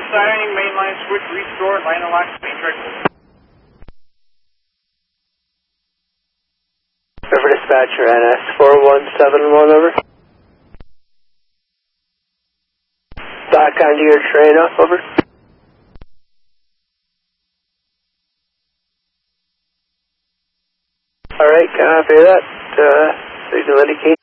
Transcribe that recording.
siren, mainline switch, restore, line and lock, matrix. River Dispatcher, NS 4171, over. Back onto your train up, over. Alright, copy that. Signal indication.